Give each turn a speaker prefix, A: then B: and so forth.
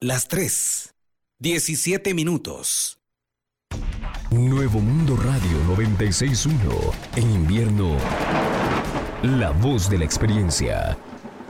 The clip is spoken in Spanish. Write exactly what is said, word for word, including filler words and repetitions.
A: las tres, diecisiete minutos.
B: Nuevo Mundo Radio noventa y seis punto uno. En invierno, la voz de la experiencia.